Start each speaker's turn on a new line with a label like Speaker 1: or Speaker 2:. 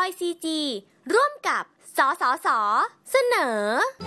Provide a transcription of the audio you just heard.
Speaker 1: โดย CG ร่วมกับสสส.เสนอ